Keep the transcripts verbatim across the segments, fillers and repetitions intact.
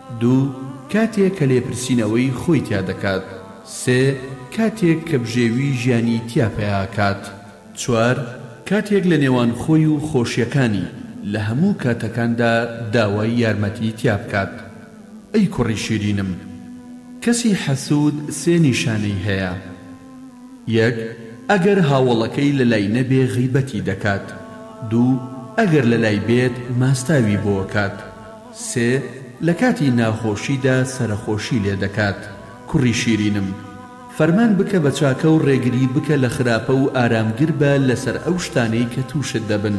دوو کاتێک کە لێپرسینەوەی خۆی تیا دەکات. سێ کاتێک کە بژێوی ژیانی تیا پێیاکات. چوار کاتێک لە نێوان خۆی و خۆشیەکانی لە هەموو کاتەکاندا داوای یارمەتی تیا بکات. ئەی کوڕی شیرینم، کەسی حەسوود سێ نیشانەی هەیە. یەک ئەگەر هاوڵەکەی لە لای نەبێ غیبەتی دەکات. دوو ئەگەر لە لای بێت ماستاوی بۆکات. سێ لە کاتی ناخۆشیدا سەرخۆشی لێ دەکات. کوڕی شیرینم، فەرمان بکە بە چاکە و ڕێگری بکە لە خراپە و ئارامگر بە لەسەر ئەو شتانەی کە تووشت دەبن.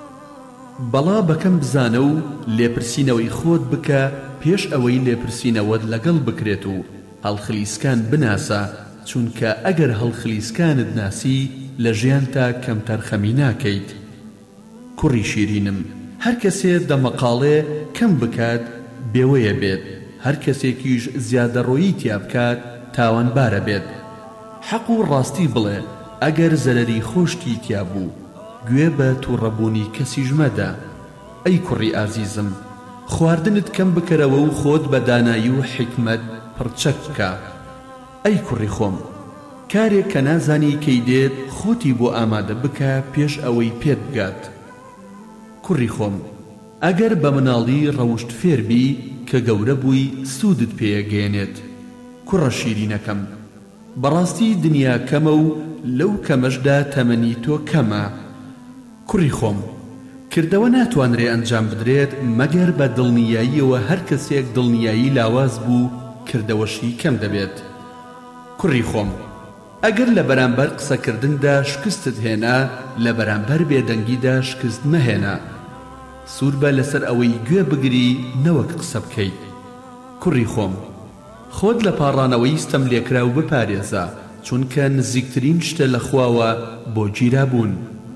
بەڵا بەکەم بزانە و لێپرسینەوەی خۆت بکە پێش ئەوەی لێپرسینەوەت لەگەڵ بکرێت و هەڵخلیسکان بناسە، چونکە ئەگەر هەڵخلیسکانت ناسی لە ژیانتا کەم تەرخەمی ناکەیت. کوڕی شیرینم، هەر کەسێ دەمەقاڵێ کەم بکات بێوەیە بێت، هەر کەسێکیش زیادەڕۆیی تیا بکات تاوانبارە بێت. حەق و ڕاستی بڵێ ئەگەر زەرەری خۆشتی تیا بوو، گوێ بە تووڕەبوونی کەسیش مەدە. ئەی کوڕی ئازیزم، خواردنت کەم بکەرەوە و خۆت بە دانایی و حکمت پڕچەک بکە. ئەی کوڕی خۆم، کارێک کە نازانی کەی دێت خۆتی بۆ ئامادە بکە پێش ئەوەی پێت بگات. کوڕی خۆم، ئەگەر بە مناڵی ڕەوشت فێربی کە گەورە بووی سوودت پێگەێنێت. کوڕە شیرینەکەم، بەڕاستی دنیا کەمە و لەو کەمەشدا تەمەنی تۆ کەمە. کوڕی خۆم، کردەوە ناتوانرێ ئەنجام بدرێت مەگەر بە دڵنیاییەوە. هەر کەسێک دڵنیایی لاواز بوو کردەوەشی کەم دەبێت. کوڕی خۆم، ئەگەر لە بەرامبەر قسەکردندا شکستت هێنا، لە بەرامبەر بێدەنگیدا شکست مەهێنا. سوور بە لەسەر ئەوەی گوێ بگری نەوەک قسە بکەیت. کوڕی خۆم، خۆت لە پاڕانەوەی ستەم لێکرا و بپارێزە، چونکە نزیکترین شتە لە خواوە بۆ گیرابوون.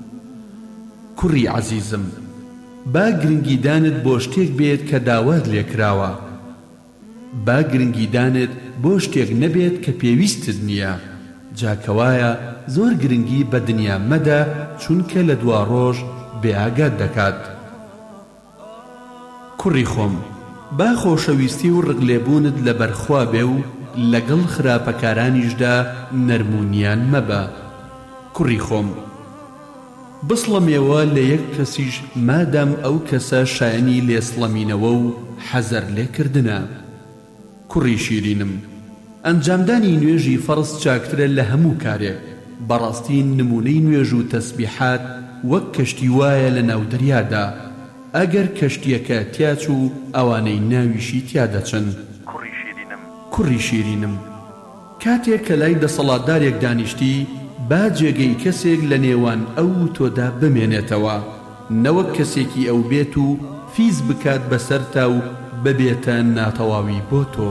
کوڕی عەزیزم، با گرنگیدانت بۆ شتێک بێت کە داوات لێکراوە. با گرنگیدانت بۆ شتێک نەبێت کە پێویستت نییە. جاکەوایە زۆر گرنگی بە دنیا مەدە، چونکە لە دوا ڕۆژ بێئاگات دەکات. کوڕی خۆم، با خۆشەویستی و ڕگلێبوونت لە بەرخوا بێ و لەگەڵ خراپەکارانیشدا نەرمونیان مەبە. کوڕی خۆم، بسڵەمێوە لە یەک کەسیش مادام ئەو کەسە شایەنی لێسڵەمینەوە و حەزەر لێکردنە. کوڕی شیرینم، ئەنجامدانی نوێژی فەرز چاکترە لە هەموو کارێک. بەڕاستی نمونەی نوێژ و تەسبیحات وەک کەشتی وایە لە ناو دەریادا، ئەگەر کەشتیەکە تیاچوو ئەوانەی ناویشی تیا دەچن. کوڕی شیرینم، کاتێک کە لای دەسەڵاتدارێک دانیشتی، با جێگەی کەسێک لە نێوان ئەو و تۆدا بمێنێتەوە، نەوەک کەسێکی ئەو بێت و فیز بکات بەسەرتا و ببێتە ناتەواوی بۆ تۆ.